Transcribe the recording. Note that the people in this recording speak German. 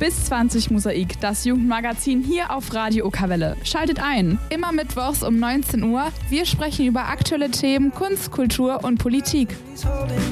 Bis 20 Mosaik, das Jugendmagazin hier auf Radio Okerwelle. Schaltet ein, immer mittwochs um 19 Uhr. Wir sprechen über aktuelle Themen, Kunst, Kultur und Politik.